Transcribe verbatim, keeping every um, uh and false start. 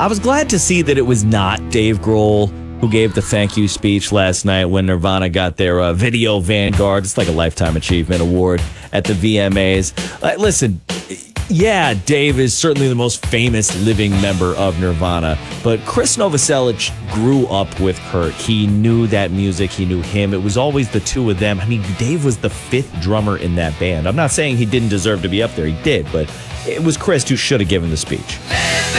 I was glad to see that it was not Dave Grohl who gave the thank you speech last night when Nirvana got their uh, Video Vanguard. It's like a Lifetime Achievement Award at the V M As. Uh, listen, yeah, Dave is certainly the most famous living member of Nirvana, but Chris Novoselic grew up with Kurt. He knew that music. He knew him. It was always the two of them. I mean, Dave was the fifth drummer in that band. I'm not saying he didn't deserve to be up there. He did, but it was Chris who should have given the speech.